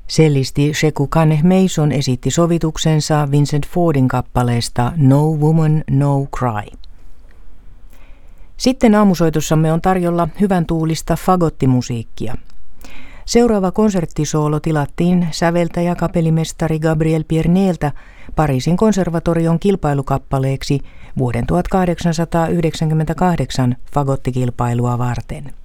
Cellisti Sheku Kaneh Mason esitti sovituksensa Vincent Fordin kappaleesta No Woman, No Cry. Sitten aamusoitossamme on tarjolla hyvän tuulista fagottimusiikkia. Seuraava konserttisoolo tilattiin säveltäjä kapellimestari Gabriel Pierneltä Pariisin konservatorion kilpailukappaleeksi vuoden 1898 fagottikilpailua varten.